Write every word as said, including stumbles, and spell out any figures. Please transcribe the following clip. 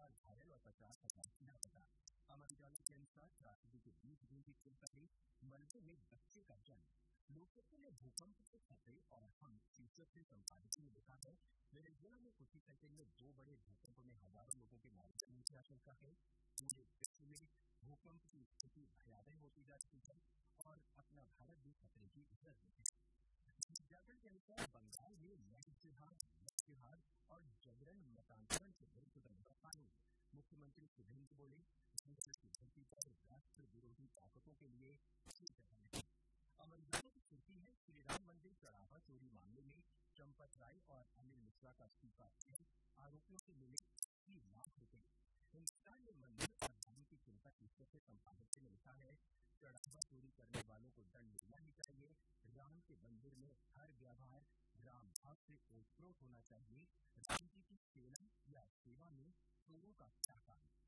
हजार घायल और पचास हजार लापता। अमर उजाला के अनुसार त्रासदी के बीच गूंजी चिंताई, मलबे में बच्चे का जन्म। लोकसभा में भूकंप के खतरे और हम शीर्षक से संपादकीय में लिखा है, वेनेजुएला में कुछ ही सेकंड में दो बड़े भूकंप में हजारों लोगों के मारे जाने की आशंका है। पूरे विश्व में भूकंप की स्थिति भयावह होती जा रही है और अपना भारत भी खतरे की जद में है। जागरण के अनुसार बंगाल में नए जिहाद, जिहाद और जबरन मतांतरण के विरुद्ध बनेगा कानून। मुख्यमंत्री शुभेंदु बोले, संसद की धरती पर राष्ट्र विरोधी ताकतों के लिए कोई जगह नहीं। अमर उजाला की सुर्खी है, श्री राम मंदिर चढ़ावा चोरी मामले में चंपत राय और अनिल मिश्रा का इस्तीफा, आरोपियों से मिले अस्सी लाख रुपए। हिंदुस्तान में मंदिर और धर्म की चिंता शीर्षक से संपादकीय में लिखा है, चढ़ावा चोरी करने वालों को दंड मिलना ही चाहिए। राम के मंदिर में हर व्यवहार राम भाव से ओतप्रोत होना चाहिए। राम जी की सेना या सेवा में चोरों का क्या काम।